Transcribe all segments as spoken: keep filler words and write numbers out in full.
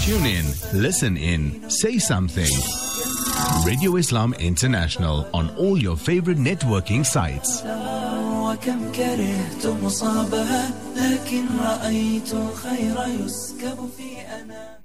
Tune in, listen in, say something. Radio Islam International on all your favorite networking sites. وكم كرهت مصابها لكن رأيت الخير يسكب في أنا.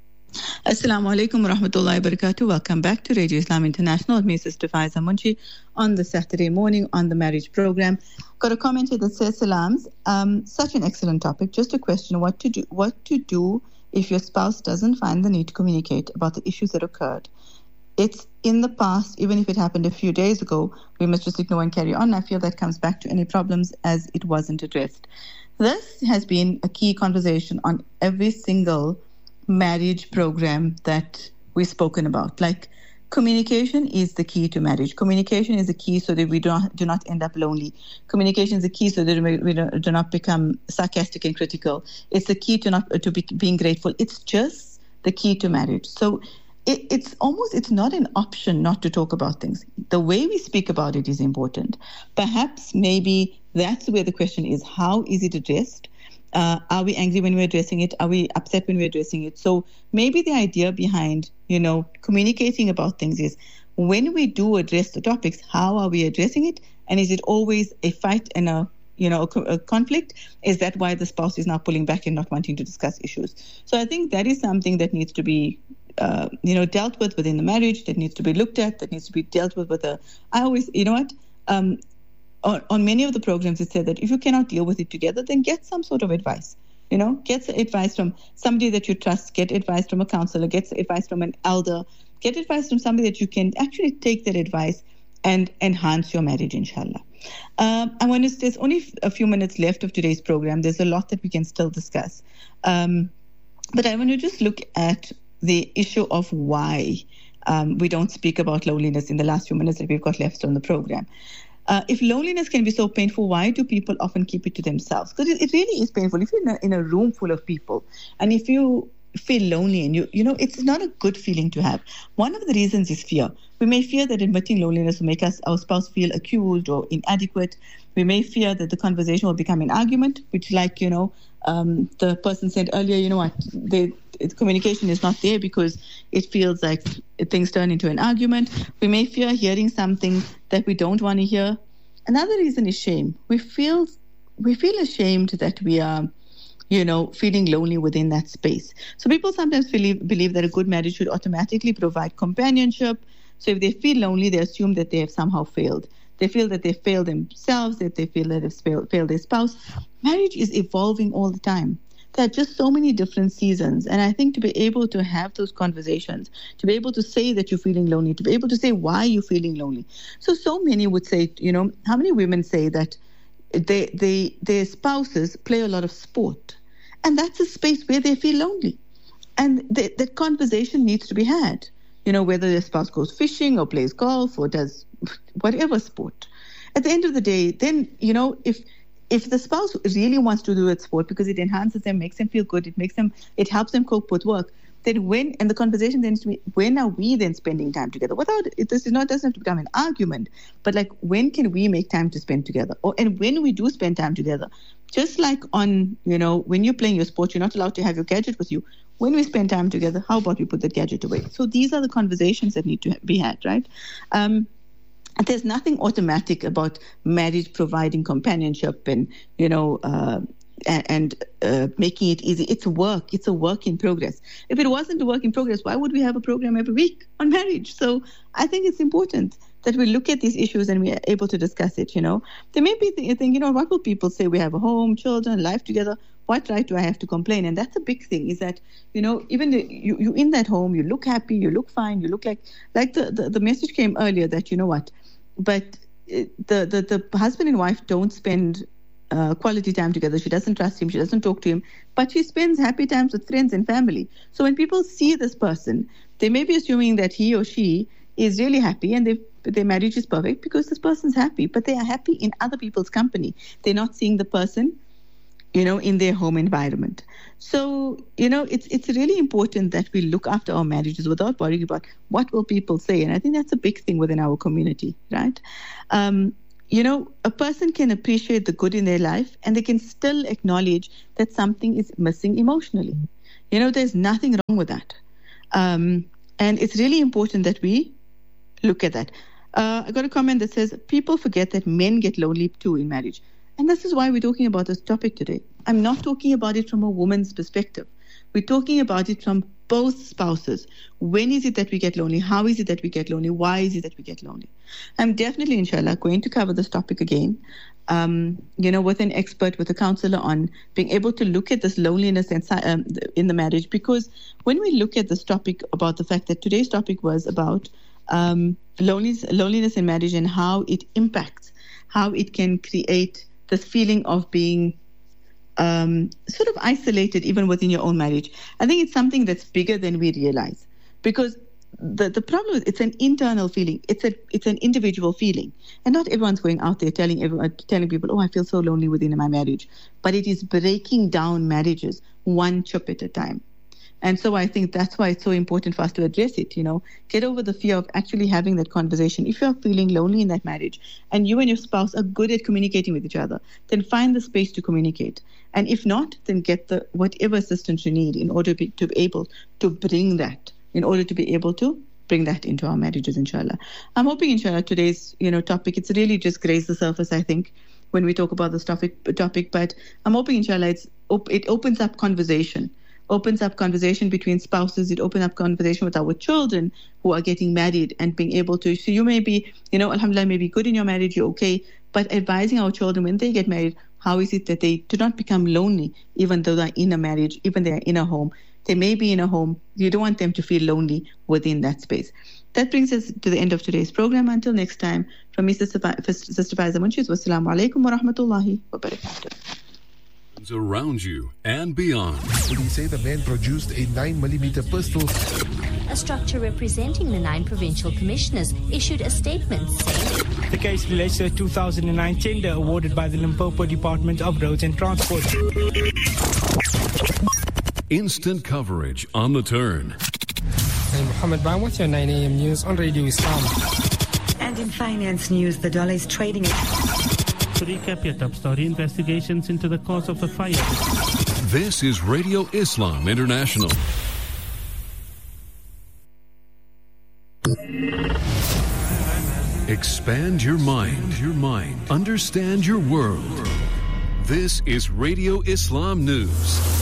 Assalamu alaikum wa rahmatullahi wa barakatuh. Welcome back to Radio Islam International with me, Sister Faiza Munshi, on the Saturday morning on the marriage program. Got a comment here that says, Salams, um, such an excellent topic. Just a question, what to do, what to do if your spouse doesn't find the need to communicate about the issues that occurred. It's in the past, even if it happened a few days ago, we must just ignore and carry on. I feel that comes back to any problems as it wasn't addressed. This has been a key conversation on every single marriage program that we've spoken about. Like, communication is the key to marriage. Communication is the key so that we do not, do not end up lonely. Communication is the key so that we, we do, do not become sarcastic and critical. It's the key to not to be, being grateful. It's just the key to marriage. So it, it's almost, it's not an option not to talk about things. The way we speak about it is important. Perhaps maybe that's where the question is, how is it addressed? Uh, are we angry when we're addressing it? Are we upset when we're addressing it? So maybe the idea behind, you know, communicating about things is when we do address the topics, how are we addressing it? And is it always a fight and a, you know, a, a conflict? Is that why the spouse is now pulling back and not wanting to discuss issues? So I think that is something that needs to be, uh, you know, dealt with within the marriage, that needs to be looked at, that needs to be dealt with with a, I always, you know what, um, On, on many of the programs, it said that if you cannot deal with it together, then get some sort of advice. You know, get advice from somebody that you trust, get advice from a counselor, get advice from an elder, get advice from somebody that you can actually take that advice and enhance your marriage, inshallah. Um, I want to, there's only a few minutes left of today's program. There's a lot that we can still discuss. Um, but I want to just look at the issue of why um, we don't speak about loneliness in the last few minutes that we've got left on the program. Uh, if loneliness can be so painful, why do people often keep it to themselves? Because it, it really is painful. If you're in a, in a room full of people and if you feel lonely and you, you know, it's not a good feeling to have. One of the reasons is fear. We may fear that admitting loneliness will make us, our spouse feel accused or inadequate. We may fear that the conversation will become an argument, which like, you know, um, the person said earlier, you know what, they, it, communication is not there because it feels like things turn into an argument. We may fear hearing something that we don't want to hear. Another reason is shame. We feel we feel ashamed that we are, you know, feeling lonely within that space. So people sometimes believe believe that a good marriage should automatically provide companionship. So if they feel lonely, they assume that they have somehow failed. They feel that they failed themselves, that they feel that they've failed, failed their spouse. Marriage is evolving all the time. There are just so many different seasons. And I think to be able to have those conversations, to be able to say that you're feeling lonely, to be able to say why you're feeling lonely. So, so many would say, you know, how many women say that they, they, their spouses play a lot of sport? And that's a space where they feel lonely. And they, that conversation needs to be had, you know, whether their spouse goes fishing or plays golf or does whatever sport. At the end of the day, then, you know, if if the spouse really wants to do that sport because it enhances them, makes them feel good, it makes them, it helps them cope with work, then when, and the conversation then needs to be, when are we then spending time together? Without, it this is not, doesn't have to become an argument, but like, when can we make time to spend together? Or, and when we do spend time together, just like on, you know, when you're playing your sport, you're not allowed to have your gadget with you. When we spend time together, how about we put the gadget away? So these are the conversations that need to be had, right? Um, There's nothing automatic about marriage providing companionship and, you know, uh, and, and uh, making it easy. It's work. It's a work in progress. If it wasn't a work in progress, why would we have a program every week on marriage? So I think it's important that we look at these issues and we are able to discuss it, you know. There may be th- think, you know, what will people say? We have a home, children, life together. What right do I have to complain? And that's a big thing, is that, you know, even the, you, you in that home, you look happy, you look fine, you look like, like the, the, the message came earlier that, you know what, but the, the, the husband and wife don't spend uh, quality time together. She doesn't trust him. She doesn't talk to him, but she spends happy times with friends and family. So when people see this person, they may be assuming that he or she is really happy and they their marriage is perfect because this person's happy, but they are happy in other people's company. They're not seeing the person, you know, in their home environment. So, you know, it's it's really important that we look after our marriages without worrying about what will people say. And I think that's a big thing within our community, right? Um, you know, a person can appreciate the good in their life and they can still acknowledge that something is missing emotionally. You know, there's nothing wrong with that. Um, and it's really important that we look at that. Uh, I got a comment that says, people forget that men get lonely too in marriage. And this is why we're talking about this topic today. I'm not talking about it from a woman's perspective. We're talking about it from both spouses. When is it that we get lonely? How is it that we get lonely? Why is it that we get lonely? I'm definitely, inshallah, going to cover this topic again, um, you know, with an expert, with a counselor on being able to look at this loneliness and, um, in the marriage. Because when we look at this topic about the fact that today's topic was about um, loneliness, loneliness in marriage and how it impacts, how it can create this feeling of being um, sort of isolated even within your own marriage. I think it's something that's bigger than we realize, because the, the problem is it's an internal feeling. It's a it's an individual feeling, and not everyone's going out there telling everyone, telling people, oh, I feel so lonely within my marriage. But it is breaking down marriages one chip at a time. And so I think that's why it's so important for us to address it, you know, get over the fear of actually having that conversation. If you're feeling lonely in that marriage and you and your spouse are good at communicating with each other, then find the space to communicate. And if not, then get the whatever assistance you need in order to be, to be able to bring that, in order to be able to bring that into our marriages, inshallah. I'm hoping, inshallah, today's, you know, topic, it's really just grazed the surface, I think, when we talk about this topic, topic. But I'm hoping, inshallah, it's, it opens up conversation. opens up conversation between spouses. It opens up conversation with our children who are getting married and being able to, so you may be, you know, alhamdulillah, may be good in your marriage, you're okay, but advising our children when they get married, how is it that they do not become lonely even though they're in a marriage, even they're in a home. They may be in a home. You don't want them to feel lonely within that space. That brings us to the end of today's program. Until next time, from me, Sister Faiza Munshi, wassalamu alaikum wa rahmatullahi wa barakatuh. Around you and beyond. Police say the man produced a nine millimeter pistol. A structure representing the nine provincial commissioners issued a statement saying the case relates to a two thousand nine tender awarded by the Limpopo Department of Roads and Transport. Instant coverage on the turn. I'm Mohammed Ban with your nine a.m. news on Radio Islam. And in finance news, the dollar is trading at... To recap your top story, investigations into the cause of the fire. This is Radio Islam International. Expand your mind, your mind. Understand your world. This is Radio Islam News.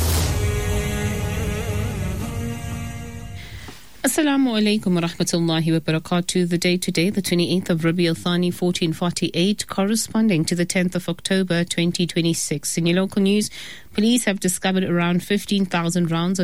Assalamu alaikum wa rahmatullahi wa barakatuh. The day today, the twenty-eighth of Rabi al-Thani, fourteen forty-eight, corresponding to the tenth of October, twenty twenty-six. In your local news, police have discovered around fifteen thousand rounds of